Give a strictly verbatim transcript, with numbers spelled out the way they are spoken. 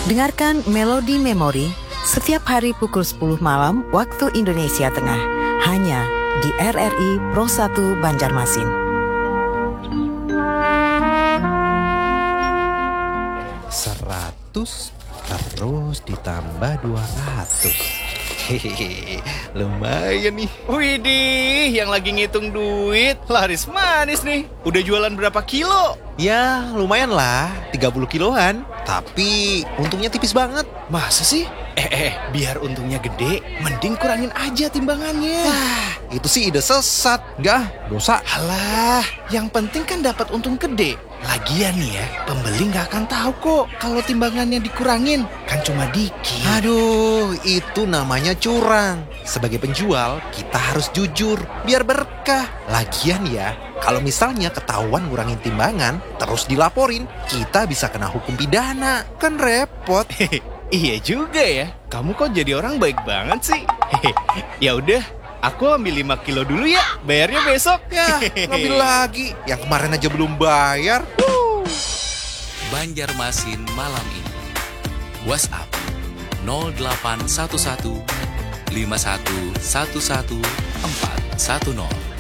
Dengarkan Melodi Memori setiap hari pukul sepuluh malam waktu Indonesia Tengah, hanya di R R I Pro satu Banjarmasin. Seratus terus ditambah dua ratus. Hehehe, lumayan nih. Widih, yang lagi ngitung duit laris manis nih. Udah jualan berapa kilo? Ya lumayan lah, tiga puluh kiloan. Tapi untungnya tipis banget. Masa sih? Eh, eh, biar untungnya gede, mending kurangin aja timbangannya. Wah, itu sih ide sesat. Enggak, dosa. Alah, yang penting kan dapat untung gede. Lagian nih ya, pembeli nggak akan tahu kok kalau timbangannya dikurangin. Kan cuma dikit. Aduh, itu namanya curang. Sebagai penjual, kita harus jujur, biar berkah. Lagian ya, kalau misalnya ketahuan ngurangin timbangan, terus dilaporin, kita bisa kena hukum pidana. Kan repot. Iya juga ya, kamu kok jadi orang baik banget sih. Ya udah, aku ambil lima kilo dulu ya, bayarnya besok. Ya, ngambil lagi. Yang kemarin aja belum bayar. Banjarmasin malam ini. WhatsApp nol delapan satu satu lima satu satu satu empat satu nol.